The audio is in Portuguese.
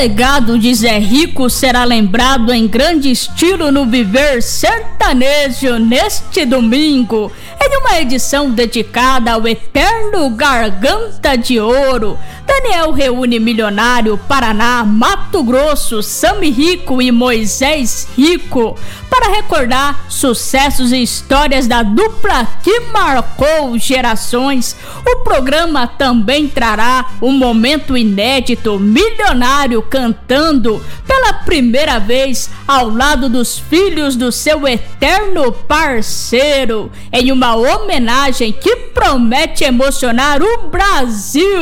legado de Zé Rico será lembrado em grande estilo no Viver Sertanejo neste domingo, em uma edição dedicada ao eterno Garganta de Ouro. Daniel reúne Milionário, Paraná, Mato Grosso, Sami Rico e Moisés Rico para recordar sucessos e histórias da dupla que marcou gerações. O programa também trará um momento inédito, Milionário cantando pela primeira vez ao lado dos filhos do seu eterno parceiro, em uma homenagem que promete emocionar o Brasil.